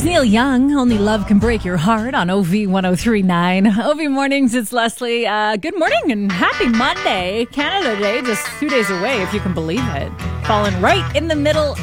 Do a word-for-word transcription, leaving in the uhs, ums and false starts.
Neil Young, Only Love Can Break Your Heart on O V ten thirty-nine. O V Mornings, it's Leslie. Uh, good morning and happy Monday. Canada Day, just two days away, if you can believe it. Falling right in the middle